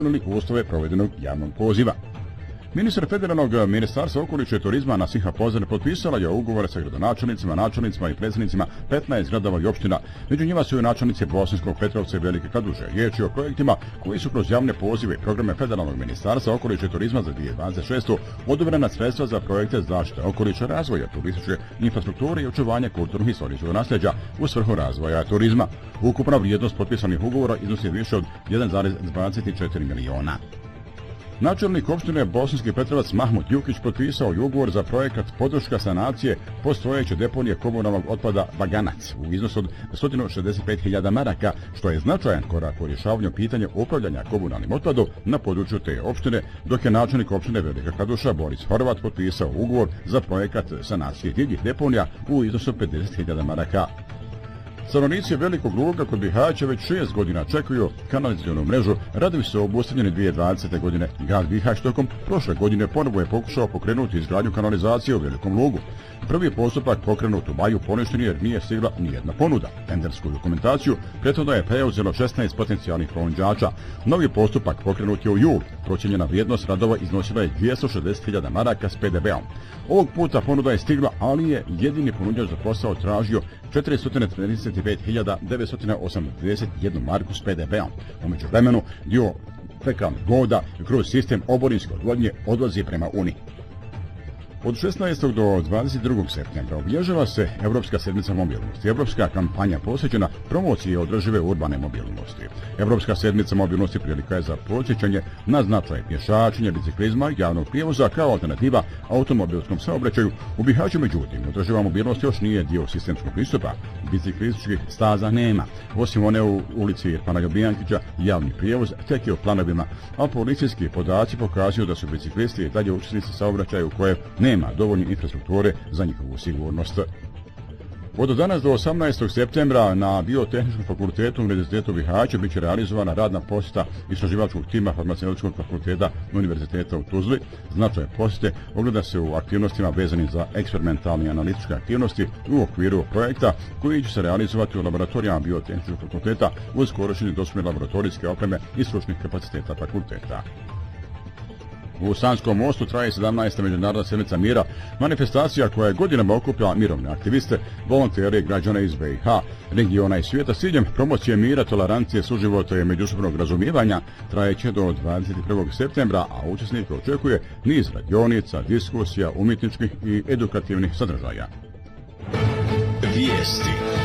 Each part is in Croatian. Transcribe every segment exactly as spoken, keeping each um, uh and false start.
uslove provedenog javnog poziva. Ministar federalnog ministarstva okoliša i turizma Nasiha Pozar potpisala je ugovore sa gradonačelnicima, načelnicima i predsjednicima petnaest gradova i opština. Među njima su i načelnici Bosanskog Petrovca i Velike Kladuše. Riječ je o projektima koji su kroz javne pozive i programe federalnog ministarstva okoliša i turizma za dvije tisuće dvadeset šeste. odobrena sredstva za projekte zaštite okoliša, razvoja turističke infrastrukture i očuvanja kulturnog i historijskog nasljeđa u svrhu razvoja turizma. Ukupna vrijednost potpisanih ugovora iznosi više od jedan zarez dvadeset četiri miliona. Načelnik opštine Bosanski Petrovac Mahmut Jukić potpisao je ugovor za projekat podrška sanacije postojeće deponije komunalnog otpada Baganac u iznosu od sto šezdeset pet hiljada maraka, što je značajan korak u rješavanju pitanja upravljanja komunalnim otpadom na području te opštine, dok je načelnik opštine Velika Kladuša Boris Horvat potpisao ugovor za projekat sanacije divljih deponija u iznosu pedeset hiljada maraka. Stanovnici Velikog Luga kod Bihaća već šest godina čekuju kanalizacionu mrežu. Radovi su obustavljeni dvije tisuće dvadesete. godine. Grad Bihać tokom prošle godine ponovo je pokušao pokrenuti izgradnju kanalizacije u Velikom Lugu. Prvi postupak pokrenut u maju poništen jer nije stigla nijedna ponuda. Tendersku dokumentaciju prethodno je preuzelo šesnaest potencijalnih ponuđača. Novi postupak pokrenut je u julu. Procijenjena vrijednost radova iznosila je dvjesto šezdeset hiljada maraka s P D B-om. Ovog puta ponuda je stigla, ali je jedini ponuđač za posao tražio četiristo trideset pet hiljada devetsto osamdeset jednu marku s P D B-om. U međuvremenu dio fekalnih voda kroz sistem oborinske odvodnje odlazi prema Uniji. Od šesnaestog do dvadeset drugog septembra obilježava se Europska sedmica mobilnosti, europska kampanja posvećena promociji održive urbane mobilnosti. Europska sedmica mobilnosti prilika je za podsjećanje na značaj pješačenja, biciklizma i javnog prijevoza kao alternativa automobilskom saobraćaju. U Bihaću, međutim, održiva mobilnost još nije dio sistemskog pristupa. Biciklističkih staza nema, osim one u ulici Pana Ljubijankića, javni prijevoz tek je u planovima, a policijski podaci pokazuju da su biciklisti i dalje učesnici saobraćaja u koje nema dovoljne infrastrukture za njihovu sigurnost. Od danas do osamnaestog septembra na Biotehničkom fakultetu Univerzitetu Bihaća biće realizovana radna posjeta istraživačkog tima Farmaceutskog fakulteta Univerziteta u Tuzli. Značaj posjete ogleda se u aktivnostima vezanim za eksperimentalne i analitičke aktivnosti u okviru projekta koji će se realizovati u laboratorijama Biotehničkog fakulteta uz korištenje dostupne laboratorijske opreme i stručnih kapaciteta fakulteta. U Sanskom mostu traje sedamnaesta međunarodna sedmica mira, manifestacija koja je godinama okuplja mirovne aktiviste, volontere i građane iz B i H, regiona i svijeta s ciljem promocije mira, tolerancije, suživota i međusobnog razumijevanja. Trajeće do dvadeset prvog septembra, a učesnike očekuje niz radionica, diskusija, umjetničkih i edukativnih sadržaja. Vijesti.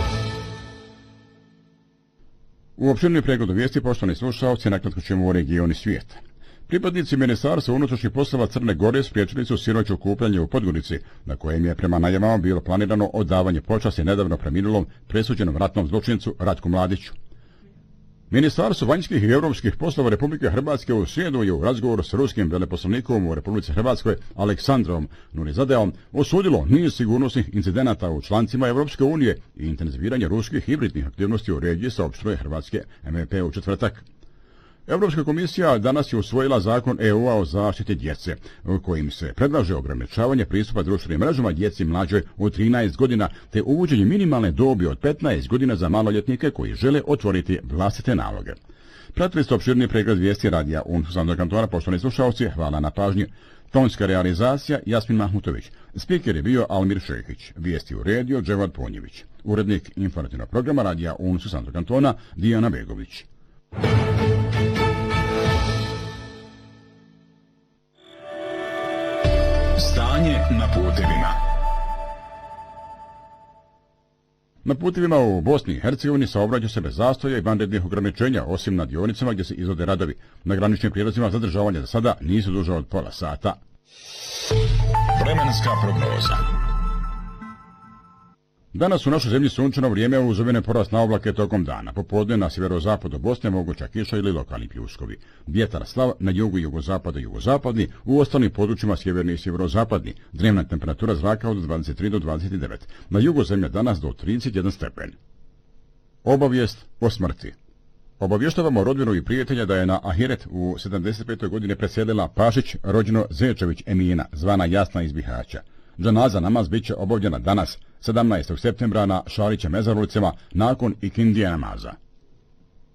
U opširni pregled vijesti, poštovani slušalci, nakratko ćemo o regioni svijeta. Pripadnici Ministarstva unutrašnjih poslova Crne Gore spriječili su sinoć okupljanje u Podgorici, na kojem je prema najavama bilo planirano odavanje počasti nedavno preminulom presuđenom ratnom zločincu Ratku Mladiću. Ministarstvo vanjskih i europskih poslova Republike Hrvatske u srijedu je u razgovoru s ruskim veleposlanikom u Republici Hrvatskoj Aleksandrom Nurizadeom osudilo niz sigurnosnih incidenata u člancima Europske unije i intenziviranje ruskih hibridnih aktivnosti u regiji, saopštuje Hrvatske M V P u četvrtak. Europska komisija danas je usvojila zakon E U-a o zaštiti djece, kojim se predlaže ograničavanje pristupa društvenim mrežama djeci mlađoj od trinaest godina, te uvođenje minimalne dobi od petnaest godina za maloljetnike koji žele otvoriti vlastite naloge. Pratili ste opširni pregled vijesti radija Unsuzandog kantona, poštovani slušalci, hvala na pažnji. Tonska realizacija Jasmin Mahmutović, spiker je bio Almir Šehić, vijesti uredio Dževad Ponjević, urednik informativnog programa radija Unsuzandog kantona Dijana Begović. Stanje na putevima. Na putevima u Bosni i Hercegovini saobraća se bez zastoja i vanrednih ograničenja, osim na dionicama gdje se izvode radovi. Na graničnim prijelazima zadržavanja za sada nisu duže od pola sata. Vremenska prognoza. Danas u našoj zemlji sunčano vrijeme uz uvijene porast na oblake tokom dana. Popodne na sjeverozapadu Bosne moguća kiša ili lokalni pljuskovi. Vjetar slab na jugu i jugozapadu i jugozapadni, u ostalim područjima sjeverni i sjeverozapadni. Dnevna temperatura zraka od dvadeset tri do dvadeset devet. Na jugu zemlje danas do trideset jedan stepen. Obavijest o smrti. Obavještavamo rodbinu i prijatelja da je na Ahiret u sedamdeset petoj godine preselila Pašić rođeno Zečević Emina, zvana Jasna iz Bihaća. Džanaza namaz bit će obavljena danas, sedamnaestog septembra na Šarića Mezarulicama nakon ikindije namaza.